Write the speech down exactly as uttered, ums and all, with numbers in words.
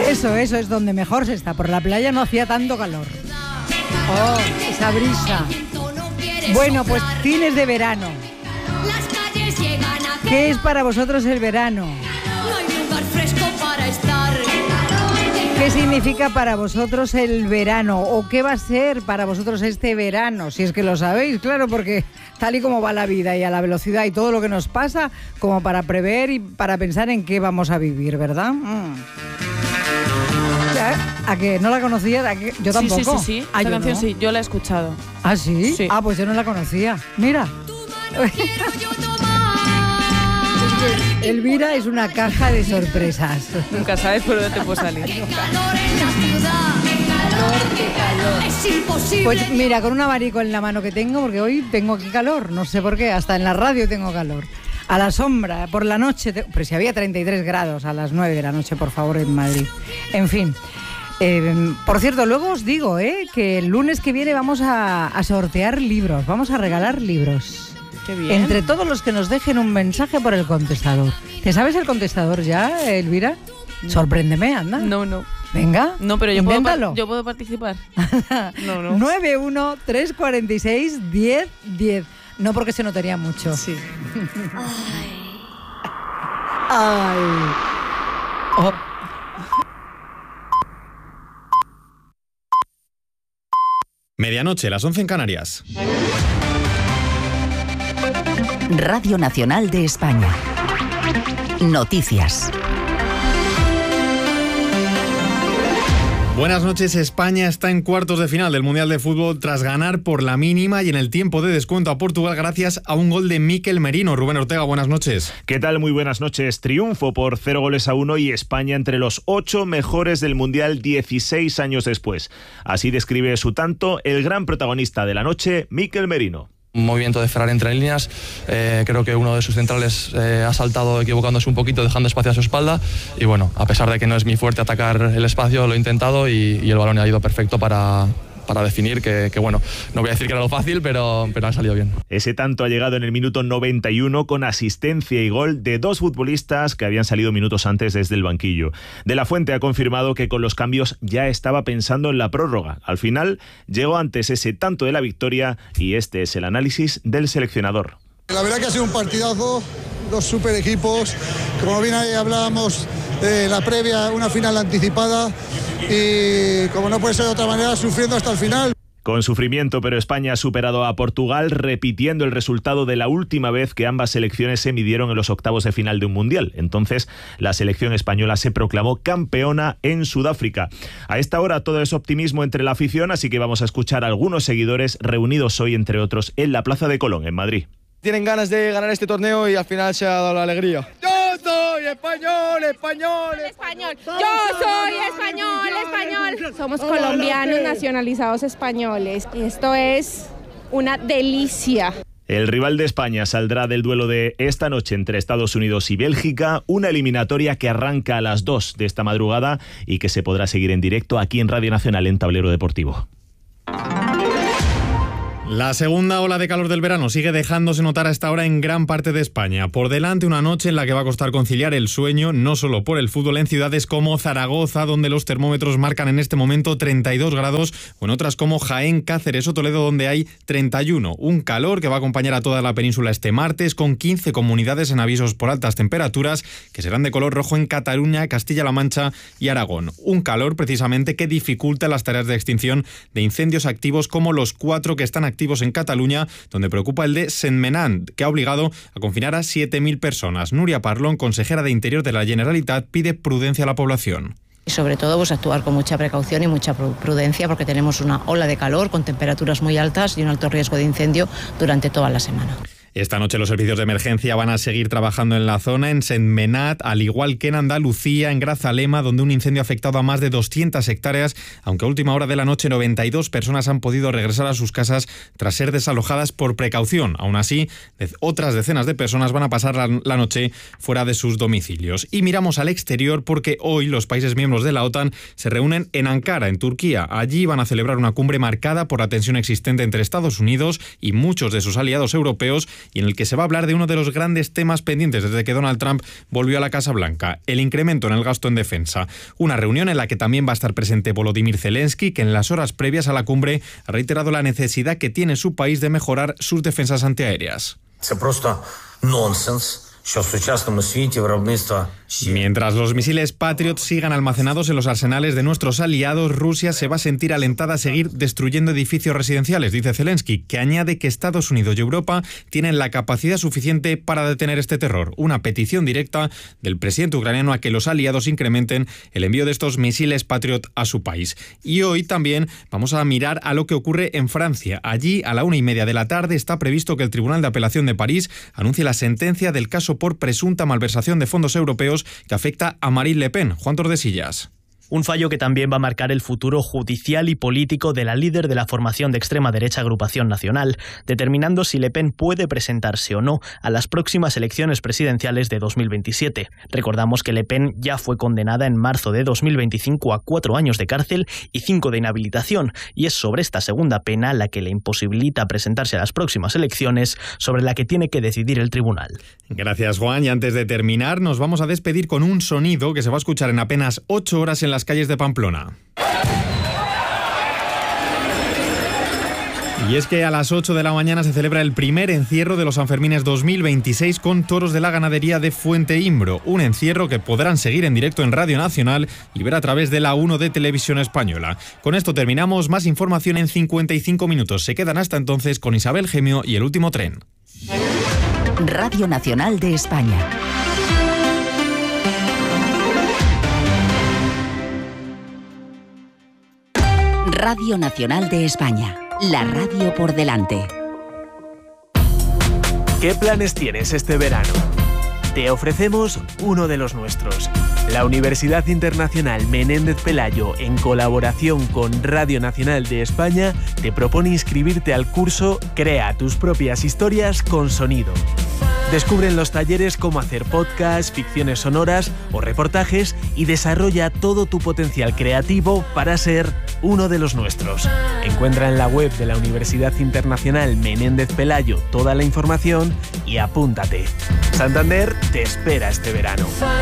Eso, eso es donde mejor se está. Por la playa no hacía tanto calor. Oh, esa brisa. Bueno, pues fines de verano. ¿Qué es para vosotros el verano? No hay lugar fresco para estar. ¿Qué significa para vosotros el verano? ¿O qué va a ser para vosotros este verano? Si es que lo sabéis, claro, porque tal y como va la vida y a la velocidad y todo lo que nos pasa, como para prever y para pensar en qué vamos a vivir, ¿verdad? Mm. ¿A que no la conocías? ¿A que? Yo tampoco. Sí, sí, sí, sí. Ah, Esta yo canción no. sí, yo la he escuchado. ¿Ah, sí? Sí. Ah, pues yo no la conocía. Mira. Elvira es una caja de sorpresas. Nunca sabes por dónde te puede salir. Es imposible. Pues mira, con un abanico en la mano que tengo, porque hoy tengo aquí calor, no sé por qué, hasta en la radio tengo calor. A la sombra, por la noche, te... pero si había treinta y tres grados a las nueve de la noche, por favor, en Madrid. En fin. Eh, por cierto, luego os digo eh, que el lunes que viene vamos a, a sortear libros, vamos a regalar libros. Qué bien. Entre todos los que nos dejen un mensaje por el contestador. ¿Te sabes el contestador ya, Elvira? No. Sorpréndeme, anda. No, no. Venga, No, pero yo inténtalo. puedo, yo puedo participar. No, no. nueve uno tres cuatro seis diez diez. No porque se notaría mucho. Sí. Ay. Oh. Medianoche, las once en Canarias. Radio Nacional de España. Noticias. Buenas noches. España está en cuartos de final del Mundial de Fútbol tras ganar por la mínima y en el tiempo de descuento a Portugal gracias a un gol de Mikel Merino. Rubén Ortega, buenas noches. ¿Qué tal? Muy buenas noches. Triunfo por cero goles a uno y España entre los ocho mejores del Mundial dieciséis años después. Así describe su tanto el gran protagonista de la noche, Mikel Merino. Un movimiento de Ferrari entre líneas, eh, creo que uno de sus centrales eh, ha saltado equivocándose un poquito, dejando espacio a su espalda y bueno, a pesar de que no es mi fuerte atacar el espacio, lo he intentado y, y el balón ha ido perfecto para, para definir que, que bueno, no voy a decir que era lo fácil, pero, pero ha salido bien. Ese tanto ha llegado en el minuto noventa y uno con asistencia y gol de dos futbolistas que habían salido minutos antes desde el banquillo. De la Fuente ha confirmado que con los cambios ya estaba pensando en la prórroga. Al final llegó antes ese tanto de la victoria y este es el análisis del seleccionador. La verdad que ha sido un partidazo, dos super equipos, como bien ahí hablábamos, eh, la previa, una final anticipada y como no puede ser de otra manera, sufriendo hasta el final. Con sufrimiento, pero España ha superado a Portugal repitiendo el resultado de la última vez que ambas selecciones se midieron en los octavos de final de un mundial. Entonces, la selección española se proclamó campeona en Sudáfrica. A esta hora todo es optimismo entre la afición, así que vamos a escuchar a algunos seguidores reunidos hoy, entre otros, en la Plaza de Colón, en Madrid. Tienen ganas de ganar este torneo y al final se ha dado la alegría. Yo soy español, español, español. Yo soy español, español. Somos colombianos nacionalizados españoles. Esto es una delicia. El rival de España saldrá del duelo de esta noche entre Estados Unidos y Bélgica, una eliminatoria que arranca a las dos de esta madrugada y que se podrá seguir en directo aquí en Radio Nacional en Tablero Deportivo. La segunda ola de calor del verano sigue dejándose notar a esta hora en gran parte de España. Por delante una noche en la que va a costar conciliar el sueño, no solo por el fútbol, en ciudades como Zaragoza, donde los termómetros marcan en este momento treinta y dos grados, o en otras como Jaén, Cáceres o Toledo, donde hay treinta y uno. Un calor que va a acompañar a toda la península este martes, con quince comunidades en avisos por altas temperaturas, que serán de color rojo en Cataluña, Castilla-La Mancha y Aragón. Un calor, precisamente, que dificulta las tareas de extinción de incendios activos, como los cuatro que están activos en Cataluña, donde preocupa el de Sentmenat, que ha obligado a confinar a siete mil personas. Núria Parlon, consejera de Interior de la Generalitat, pide prudencia a la población. Y sobre todo pues actuar con mucha precaución y mucha prudencia porque tenemos una ola de calor con temperaturas muy altas y un alto riesgo de incendio durante toda la semana. Esta noche los servicios de emergencia van a seguir trabajando en la zona, en Sentmenat, al igual que en Andalucía, en Grazalema, donde un incendio ha afectado a más de doscientas hectáreas, aunque a última hora de la noche noventa y dos personas han podido regresar a sus casas tras ser desalojadas por precaución. Aún así, otras decenas de personas van a pasar la, la noche fuera de sus domicilios. Y miramos al exterior porque hoy los países miembros de la OTAN se reúnen en Ankara, en Turquía. Allí van a celebrar una cumbre marcada por la tensión existente entre Estados Unidos y muchos de sus aliados europeos, y en el que se va a hablar de uno de los grandes temas pendientes desde que Donald Trump volvió a la Casa Blanca, el incremento en el gasto en defensa. Una reunión en la que también va a estar presente Volodymyr Zelensky, que en las horas previas a la cumbre ha reiterado la necesidad que tiene su país de mejorar sus defensas antiaéreas. Це просто нонсенс, що в сучасному світі виробництво. Mientras los misiles Patriot sigan almacenados en los arsenales de nuestros aliados, Rusia se va a sentir alentada a seguir destruyendo edificios residenciales, dice Zelensky, que añade que Estados Unidos y Europa tienen la capacidad suficiente para detener este terror. Una petición directa del presidente ucraniano a que los aliados incrementen el envío de estos misiles Patriot a su país. Y hoy también vamos a mirar a lo que ocurre en Francia. Allí, a la una y media de la tarde, está previsto que el Tribunal de Apelación de París anuncie la sentencia del caso por presunta malversación de fondos europeos que afecta a Marine Le Pen. Juan Tordesillas. Un fallo que también va a marcar el futuro judicial y político de la líder de la formación de extrema derecha Agrupación Nacional, determinando si Le Pen puede presentarse o no a las próximas elecciones presidenciales de dos mil veintisiete. Recordamos que Le Pen ya fue condenada en marzo de dos mil veinticinco a cuatro años de cárcel y cinco de inhabilitación, y es sobre esta segunda pena, la que le imposibilita presentarse a las próximas elecciones, sobre la que tiene que decidir el tribunal. Gracias, Juan. Y antes de terminar, nos vamos a despedir con un sonido que se va a escuchar en apenas ocho horas en las calles de Pamplona. Y es que a las ocho de la mañana se celebra el primer encierro de los Sanfermines dos mil veintiséis con toros de la ganadería de Fuente Imbro, un encierro que podrán seguir en directo en Radio Nacional y ver a través de la uno de Televisión Española. Con esto terminamos. Más información en cincuenta y cinco minutos. Se quedan hasta entonces con Isabel Gemio y El Último Tren. Radio Nacional de España. Radio Nacional de España, la radio por delante. ¿Qué planes tienes este verano? Te ofrecemos uno de los nuestros. La Universidad Internacional Menéndez Pelayo, en colaboración con Radio Nacional de España, te propone inscribirte al curso Crea tus propias historias con sonido. Descubre en los talleres cómo hacer podcasts, ficciones sonoras o reportajes y desarrolla todo tu potencial creativo para ser uno de los nuestros. Encuentra en la web de la Universidad Internacional Menéndez Pelayo toda la información y apúntate. Santander te espera este verano.